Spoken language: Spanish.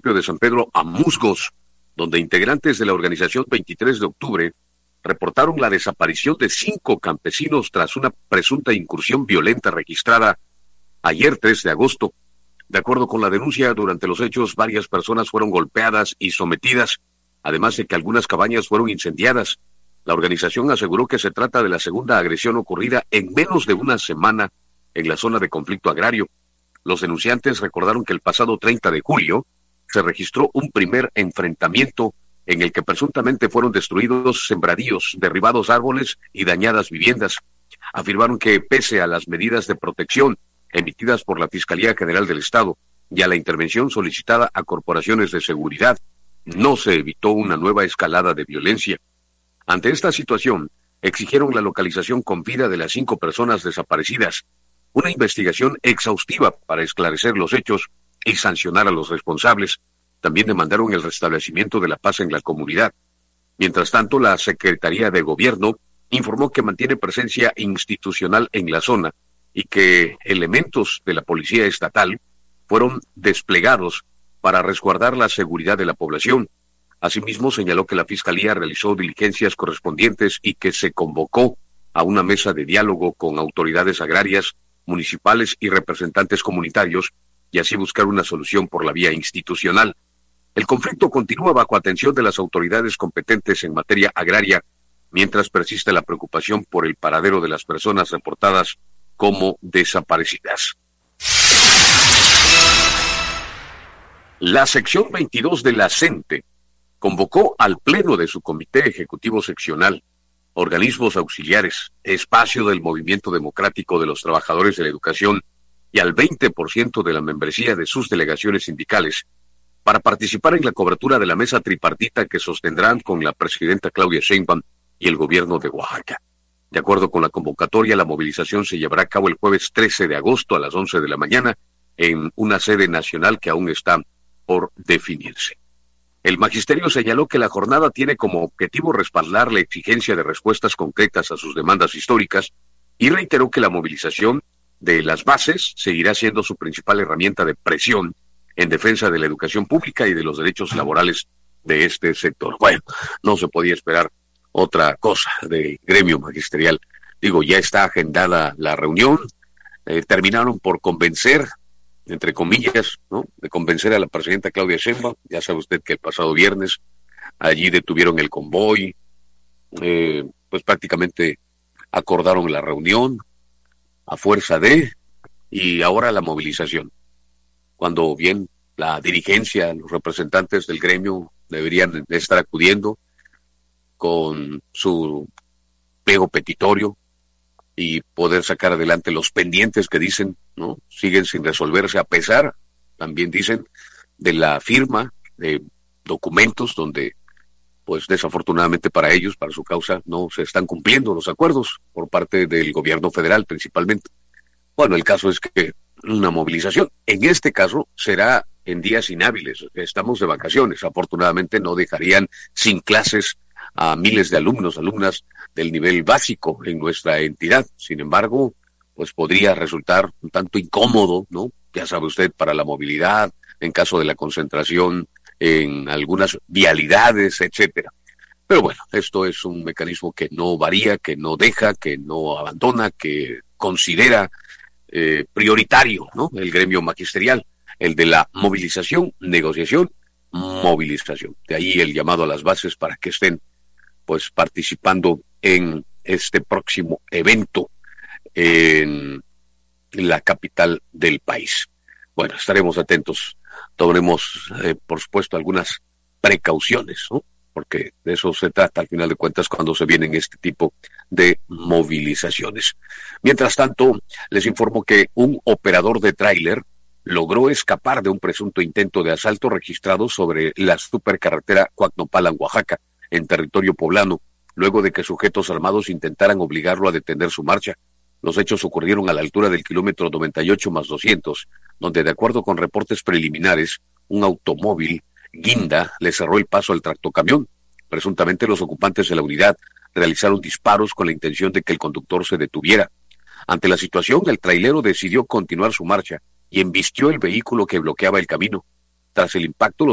municipio de San Pedro a Musgos, donde integrantes de la organización 23 de octubre reportaron la desaparición de 5 campesinos tras una presunta incursión violenta registrada ayer 3 de agosto. De acuerdo con la denuncia, durante los hechos varias personas fueron golpeadas y sometidas, además de que algunas cabañas fueron incendiadas. La organización aseguró que se trata de la segunda agresión ocurrida en menos de una semana en la zona de conflicto agrario. Los denunciantes recordaron que el pasado 30 de julio se registró un primer enfrentamiento en el que presuntamente fueron destruidos sembradíos, derribados árboles y dañadas viviendas. Afirmaron que pese a las medidas de protección emitidas por la Fiscalía General del Estado y a la intervención solicitada a corporaciones de seguridad, no se evitó una nueva escalada de violencia. Ante esta situación, exigieron la localización con vida de las 5 personas desaparecidas, una investigación exhaustiva para esclarecer los hechos y sancionar a los responsables. También demandaron el restablecimiento de la paz en la comunidad. Mientras tanto, la Secretaría de Gobierno informó que mantiene presencia institucional en la zona y que elementos de la Policía Estatal fueron desplegados para resguardar la seguridad de la población. Asimismo, señaló que la Fiscalía realizó diligencias correspondientes y que se convocó a una mesa de diálogo con autoridades agrarias, municipales y representantes comunitarios y así buscar una solución por la vía institucional. El conflicto continúa bajo atención de las autoridades competentes en materia agraria, mientras persiste la preocupación por el paradero de las personas reportadas como desaparecidas. La sección 22 de la CENTE convocó al pleno de su comité ejecutivo seccional, organismos auxiliares, espacio del movimiento democrático de los trabajadores de la educación y al 20% de la membresía de sus delegaciones sindicales para participar en la cobertura de la mesa tripartita que sostendrán con la presidenta Claudia Sheinbaum y el gobierno de Oaxaca. De acuerdo con la convocatoria, la movilización se llevará a cabo el jueves 13 de agosto a las 11 de la mañana en una sede nacional que aún está por definirse. El magisterio señaló que la jornada tiene como objetivo respaldar la exigencia de respuestas concretas a sus demandas históricas y reiteró que la movilización de las bases seguirá siendo su principal herramienta de presión en defensa de la educación pública y de los derechos laborales de este sector. Bueno, no se podía esperar otra cosa del gremio magisterial. Digo, ya está agendada la reunión, terminaron por convencer, entre comillas, ¿no?, de convencer a la presidenta Claudia Sheinbaum. Ya sabe usted que el pasado viernes allí detuvieron el convoy, pues prácticamente acordaron la reunión a fuerza de, y ahora la movilización. Cuando bien la dirigencia, los representantes del gremio deberían estar acudiendo con su pliego petitorio y poder sacar adelante los pendientes que dicen, ¿no?, siguen sin resolverse a pesar, también dicen, de la firma de documentos donde, pues desafortunadamente para ellos, para su causa, no se están cumpliendo los acuerdos por parte del gobierno federal principalmente. Bueno, el caso es que una movilización, en este caso, será en días inhábiles. Estamos de vacaciones. Afortunadamente no dejarían sin clases a miles de alumnos, alumnas del nivel básico en nuestra entidad. Sin embargo, pues podría resultar un tanto incómodo, ¿no? Ya sabe usted, para la movilidad, en caso de la concentración en algunas vialidades, etcétera. Pero bueno, esto es un mecanismo que no varía, que no deja, que no abandona, que considera prioritario, ¿no?, el gremio magisterial, el de la movilización, negociación, movilización. De ahí el llamado a las bases para que estén, pues, participando en este próximo evento en la capital del país. Bueno, estaremos atentos, tomaremos, por supuesto, algunas precauciones, ¿no?, porque de eso se trata al final de cuentas cuando se vienen este tipo de movilizaciones. Mientras tanto, les informo que un operador de tráiler logró escapar de un presunto intento de asalto registrado sobre la supercarretera Coacnopalan, Oaxaca, en territorio poblano, luego de que sujetos armados intentaran obligarlo a detener su marcha. Los hechos ocurrieron a la altura del kilómetro 98+200, donde, de acuerdo con reportes preliminares, un automóvil guinda le cerró el paso al tractocamión. Presuntamente los ocupantes de la unidad realizaron disparos con la intención de que el conductor se detuviera. Ante la situación, el trailero decidió continuar su marcha y embistió el vehículo que bloqueaba el camino. Tras el impacto, los